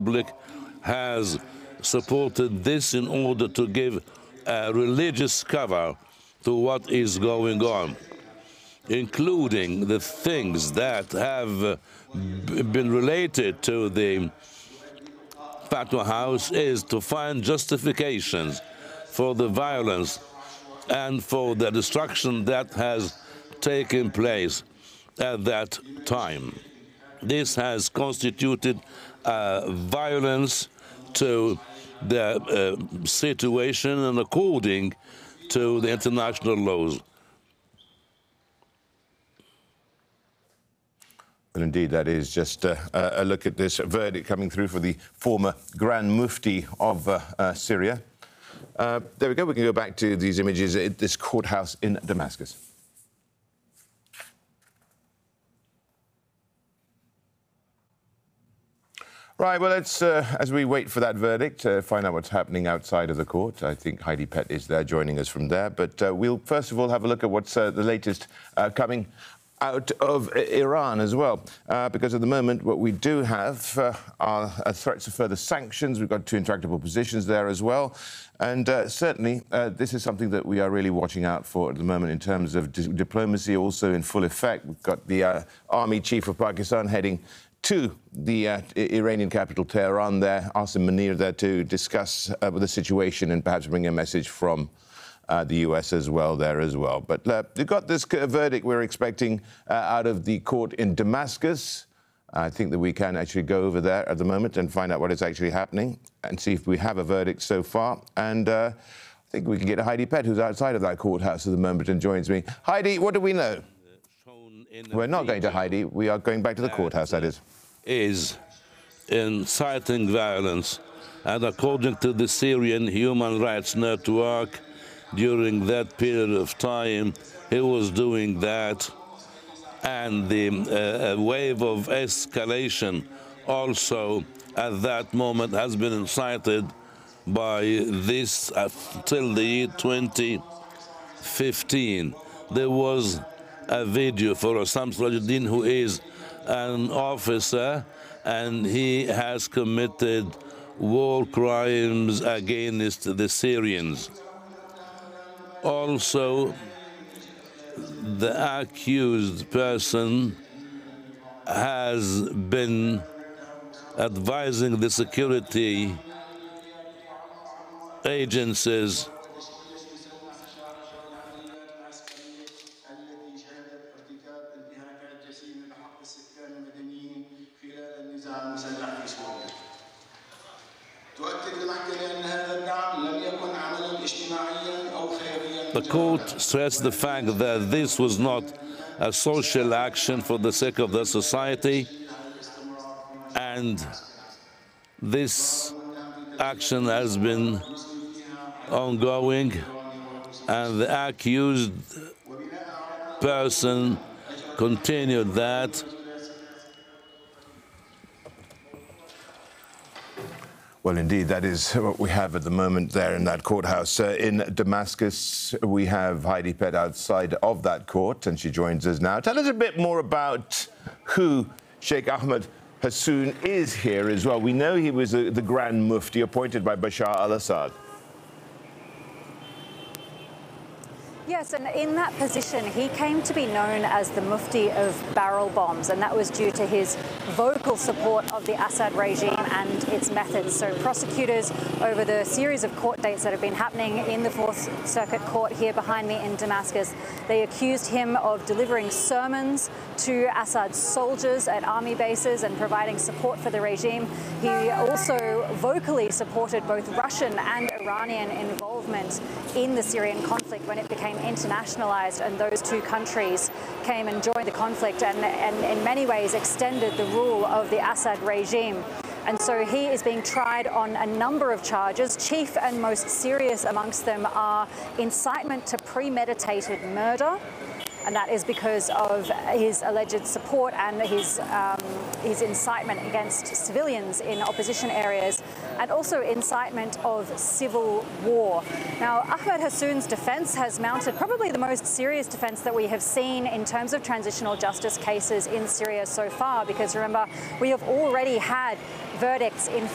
public has supported this in order to give a religious cover to what is going on, including the things that have been related to the Fatwa House, is to find justifications for the violence and for the destruction that has taken place at that time. This has constituted violence to the situation and according to the international laws. Well, indeed, that is just a look at this verdict coming through for the former Grand Mufti of Syria. There we go. We can go back to these images at this courthouse in Damascus. Right, well, let's, as we wait for that verdict, find out what's happening outside of the court. I think Heidi Pett is there joining us from there. But we'll first of all have a look at what's the latest coming out of Iran as well. Because at the moment, what we do have are threats of further sanctions. We've got two intractable positions there as well. And certainly, this is something that we are really watching out for at the moment in terms of diplomacy, also in full effect. We've got the Army Chief of Pakistan heading to the Iranian capital, Tehran there, Asim Munir there to discuss the situation and perhaps bring a message from the US as well there as well. But we've got this verdict we're expecting out of the court in Damascus. I think that we can actually go over there at the moment and find out what is actually happening and see if we have a verdict so far. And I think we can get Heidi Pett, who's outside of that courthouse at the moment and joins me. Heidi, what do we know? We're not going to Heidi. We are going back to the courthouse, that is. Is inciting violence. And according to the Syrian Human Rights Network, during that period of time, he was doing that. And the wave of escalation also at that moment has been incited by this till the year 2015. There was a video for Osam Sirajuddin, who is an officer, and he has committed war crimes against the Syrians. Also, the accused person has been advising the security agencies The court stressed the fact that this was not a social action for the sake of the society, and this action has been ongoing, and the accused person continued that. Well, indeed, that is what we have at the moment there in that courthouse in Damascus. We have Heidi Pett outside of that court, and she joins us now. Tell us a bit more about who Sheikh Ahmed Hassoun is here as well. We know he was the Grand Mufti appointed by Bashar al-Assad. Yes, and in that position, he came to be known as the Mufti of barrel bombs, and that was due to his vocal support of the Assad regime and its methods. So prosecutors, over the series of court dates that have been happening in the Fourth Circuit Court here behind me in Damascus, they accused him of delivering sermons to Assad's soldiers at army bases and providing support for the regime. He also vocally supported both Russian and Iranian involvement in the Syrian conflict when it became internationalized, and those two countries came and joined the conflict and in many ways extended the rule of the Assad regime. And so he is being tried on a number of charges. Chief and most serious amongst them are incitement to premeditated murder, and that is because of his alleged support and his incitement against civilians in opposition areas, and also incitement of civil war. Now, Ahmed Hassoun's defence has mounted probably the most serious defence that we have seen in terms of transitional justice cases in Syria so far, because remember, we have already had verdicts in